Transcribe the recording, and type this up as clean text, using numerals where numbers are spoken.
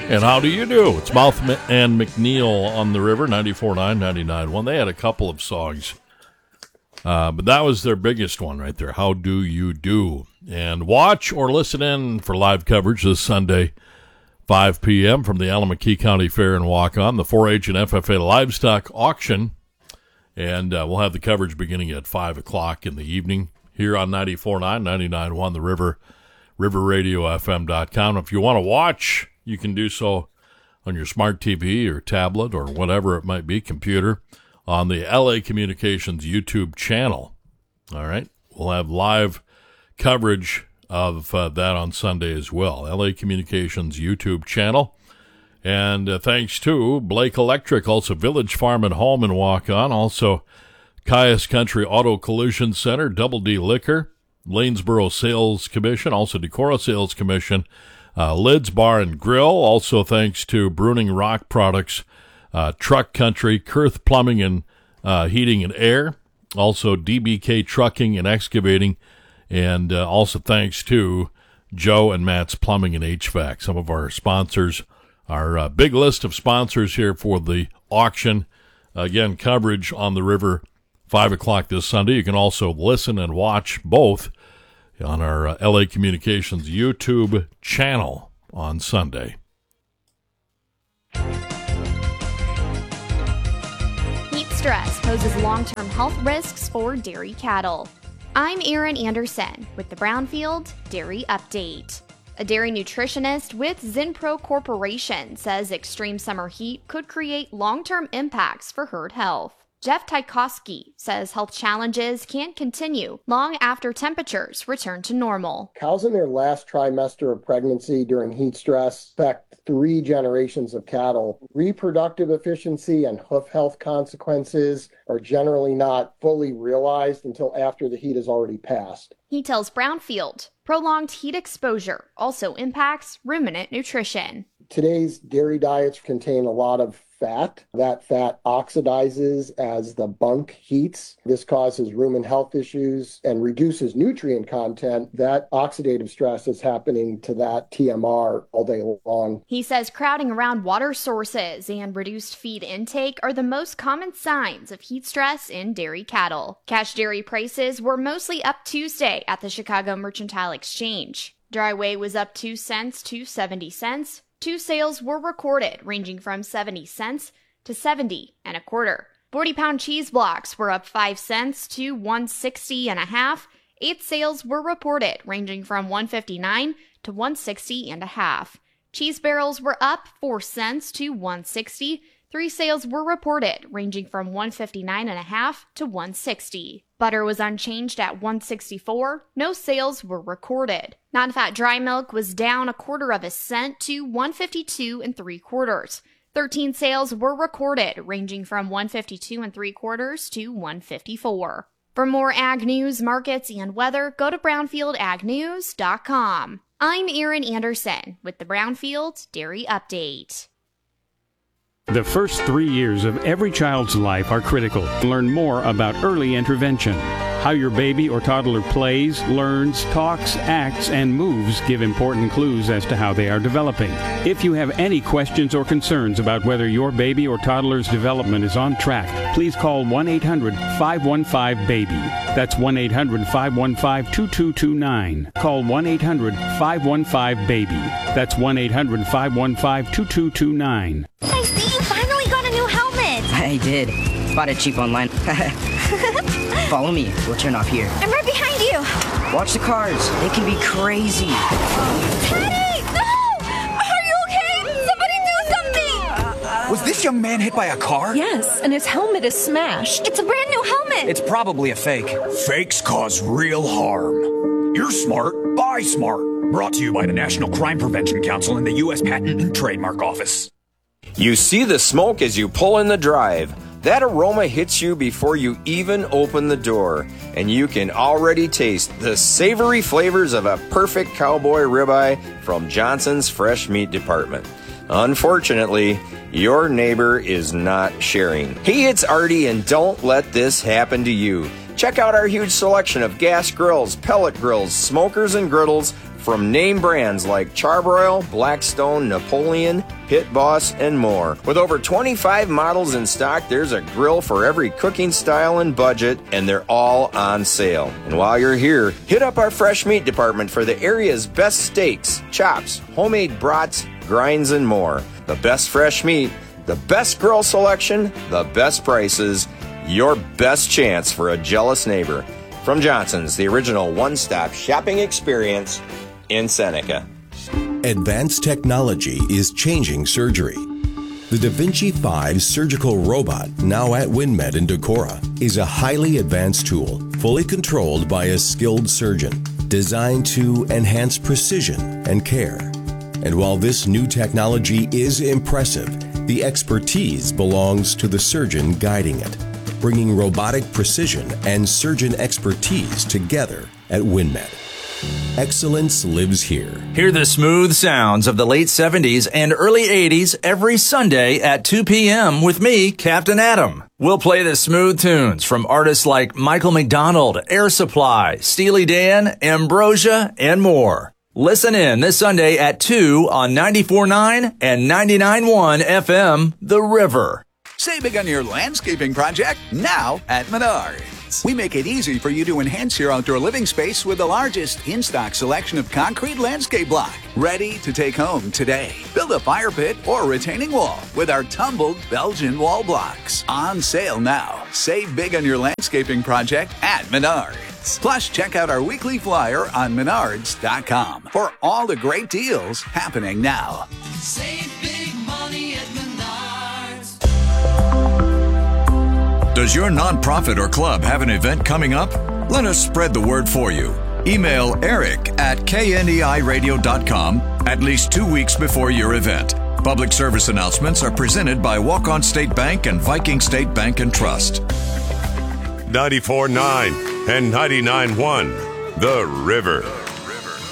And how do you do? It's Mouth and McNeil on the River, 94.9, 99.1. They had a couple of songs, but that was their biggest one right there, How Do You Do? And watch or listen in for live coverage this Sunday, 5 p.m. from the Allamakee County Fair and Walk-On, the 4-H and FFA Livestock Auction. And we'll have the coverage beginning at 5 o'clock in the evening here on 94.9, 99.1, the River, riverradiofm.com. If you want to watch, you can do so on your smart TV or tablet or whatever it might be, computer, on the LA Communications YouTube channel. All right. We'll have live coverage of that on Sunday as well. LA Communications YouTube channel. And thanks to Blake Electric, also Village Farm and Home and Walk-On, also Caius Country Auto Collision Center, Double D Liquor, Lanesboro Sales Commission, also Decorah Sales Commission, Lids Bar and Grill, also thanks to Bruning Rock Products, Truck Country, Kurth Plumbing and Heating and Air, also DBK Trucking and Excavating, and also thanks to Joe and Matt's Plumbing and HVAC, some of our sponsors. Our big list of sponsors here for the auction. Again, coverage on the River, 5 o'clock this Sunday. You can also listen and watch both on our LA Communications YouTube channel on Sunday. Heat stress poses long-term health risks for dairy cattle. I'm Erin Anderson with the Brownfield Dairy Update. A dairy nutritionist with Zinpro Corporation says extreme summer heat could create long-term impacts for herd health. Jeff Tykowski says health challenges can't continue long after temperatures return to normal. Cows in their last trimester of pregnancy during heat stress affect 3 generations of cattle. Reproductive efficiency and hoof health consequences are generally not fully realized until after the heat has already passed. He tells Brownfield prolonged heat exposure also impacts ruminant nutrition. Today's dairy diets contain a lot of fat. That fat oxidizes as the bunk heats. This causes rumen health issues and reduces nutrient content. That oxidative stress is happening to that TMR all day long. He says crowding around water sources and reduced feed intake are the most common signs of heat stress in dairy cattle. Cash dairy prices were mostly up Tuesday at the Chicago Mercantile Exchange. Dry whey was up 2 cents to 70 cents. 2 sales were recorded, ranging from 70 cents to 70 and a quarter. 40-pound cheese blocks were up 5 cents to 160 and a half. 8 sales were reported, ranging from 159 to 160 and a half. Cheese barrels were up 4 cents to 160. 3 sales were reported, ranging from 159 and a half to 160. Butter was unchanged at 164. No sales were recorded. Non-fat dry milk was down 1/4 cent to 152 3/4. 13 sales were recorded, ranging from 152 3/4 to 154. For more ag news, markets, and weather, go to brownfieldagnews.com. I'm Erin Anderson with the Brownfield Dairy Update. The first 3 years of every child's life are critical. Learn more about early intervention. How your baby or toddler plays, learns, talks, acts, and moves give important clues as to how they are developing. If you have any questions or concerns about whether your baby or toddler's development is on track, please call 1-800-515-BABY. That's 1-800-515-2229. Call 1-800-515-BABY. That's 1-800-515-2229. Hey, Steve, you finally got a new helmet! I did. Bought it cheap online. Follow me. We'll turn off here. I'm right behind you! Watch the cars. They can be crazy. Teddy! No! Are you okay? Somebody do something! Was this young man hit by a car? Yes, and his helmet is smashed. It's a brand new helmet! It's probably a fake. Fakes cause real harm. You're smart. Buy smart. Brought to you by the National Crime Prevention Council and the U.S. Patent and Trademark Office. You see the smoke as you pull in the drive. That aroma hits you before you even open the door, and you can already taste the savory flavors of a perfect cowboy ribeye from Johnson's Fresh Meat Department. Unfortunately, your neighbor is not sharing. Hey, it's Artie, and don't let this happen to you. Check out our huge selection of gas grills, pellet grills, smokers, and griddles from name brands like Charbroil, Blackstone, Napoleon, Pit Boss, and more. With over 25 models in stock, there's a grill for every cooking style and budget, and they're all on sale. And while you're here, hit up our fresh meat department for the area's best steaks, chops, homemade brats, grinds, and more. The best fresh meat, the best grill selection, the best prices, your best chance for a jealous neighbor. From Johnson's, the original one-stop shopping experience in Seneca. Advanced technology is changing surgery. The Da Vinci 5 surgical robot, now at WinMed in Decorah, is a highly advanced tool, fully controlled by a skilled surgeon, designed to enhance precision and care. And while this new technology is impressive, the expertise belongs to the surgeon guiding it, bringing robotic precision and surgeon expertise together at WinMed. Excellence lives here. Hear the smooth sounds of the late 70s and early 80s every Sunday at 2 p.m. with me, Captain Adam. We'll play the smooth tunes from artists like Michael McDonald, Air Supply, Steely Dan, Ambrosia, and more. Listen in this Sunday at 2 on 94.9 and 99.1 FM, The River. Save big on your landscaping project now at Menards. We make it easy for you to enhance your outdoor living space with the largest in-stock selection of concrete landscape block, ready to take home today. Build a fire pit or retaining wall with our tumbled Belgian wall blocks. On sale now. Save big on your landscaping project at Menards. Plus, check out our weekly flyer on Menards.com for all the great deals happening now. Save big money at Menards. Does your nonprofit or club have an event coming up? Let us spread the word for you. Email eric@kneiradio.com at least 2 weeks before your event. Public service announcements are presented by Walk-On State Bank and Viking State Bank and Trust. 94.9 and 99.1 The River.